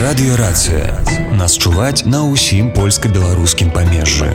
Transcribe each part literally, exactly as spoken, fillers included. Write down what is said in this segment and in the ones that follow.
Радыёрацыя. Нас чуваць на ўсім польска-беларускім памежжы.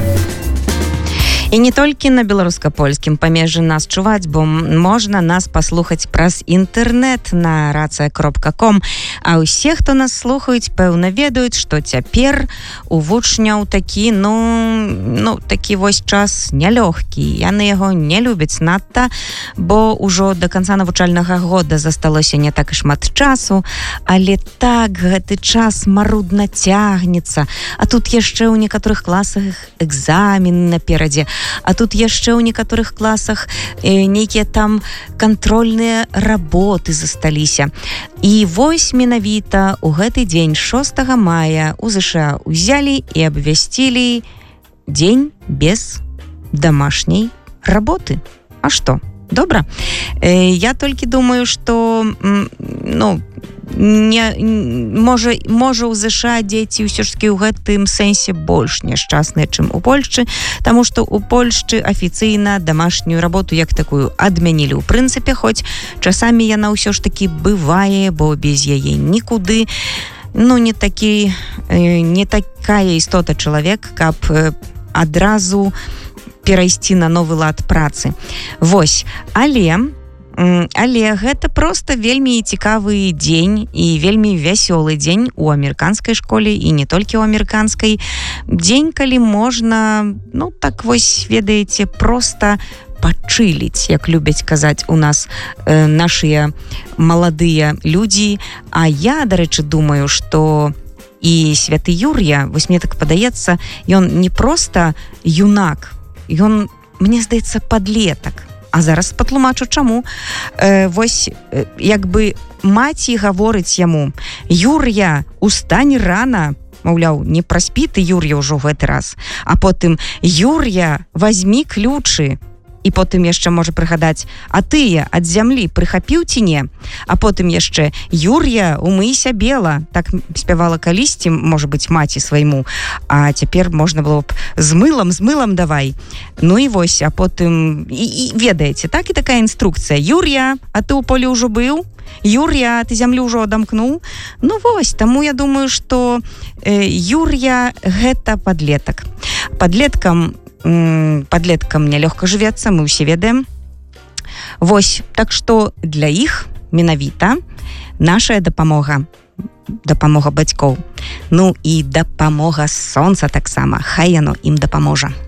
І не толькі на беларуска-польскім памежжы нас чуваць, бо можна нас паслухаць праз інтэрнэт на рацыя кропка ком. А ўсе, хто нас слухаюць, пэўна ведаюць, што цяпер у вучняў такі, ну, ну, такі вось час нялёгкі. Яны яго не любяць надта, бо ўжо да канца навучальнага года засталося не так і шмат часу, але так гэты час марудна цягнецца. А тут яшчэ ў некаторых класах экзамен наперадзе. А тут яшчэ ў некаторых класах э, нейкія там кантрольныя работы засталіся. І вось менавіта ў гэты дзень шостага мая у ЗША ўзялі і абвясцілі дзень без домашняй работы. А што? Добра. Э, я толькі думаю, што м, ну, не, можа, можа ў ЗША дзеці ўсё ж такі ў гэтым сэнсе больш няшчасныя, чым у Польшчы, таму што у Польшчы афіцыйна дамашнюю работу як такую адмянілі ў прынцыпе, хоць часамі яна ўсё ж такі бывае, бо без яе нікуды. Ну, не такі, не такая істота чалавек, каб адразу перайсці на новы лад працы. Вось, але але гэта проста вельмі цікавы дзень і вельмі вясёлы дзень у амерыканскай школе і не толькі ў амерыканскай. Дзень, калі можна, ну так вось, ведаеце, проста пачыліць, як любяць казаць у нас э, нашыя маладыя людзі. А я, дарэчы, думаю, што і святы Юр'я, вось мне так падаецца, ён не проста юнак, ён, мне здаецца, падлетак. А зараз патлумачу, чаму. Э, вось, э, як бы маці гаворыць яму: Юр'я, устань рана. Маўляў, не праспі ты, Юр'я, ўжо гэты раз. А потым: Юр'я, вазьмі ключы. І потым яшчэ можа прыгадаць: а тыя ад зямлі прыхапіў ці не? А потым яшчэ: Юр'я, умыйся бела. Так спявала калісьці, можа быць, маці свайму. А цяпер можна было б: з мылам, з мылам давай. Ну і вось, а потым і, і ведаеце, так і такая інструкцыя: Юр'я, а ты ў полі ўжо быў? Юр'я, ты зямлю ўжо адамкнуў? Ну вось, таму я думаю, што э, Юр'я гэта падлетак. Падлеткам падлеткам нялёгка жывецца, мы ўсе ведаем. Вось, так што для іх менавіта нашая дапамога, дапамога бацькоў, ну і дапамога сонца таксама, хай яно ім дапаможа.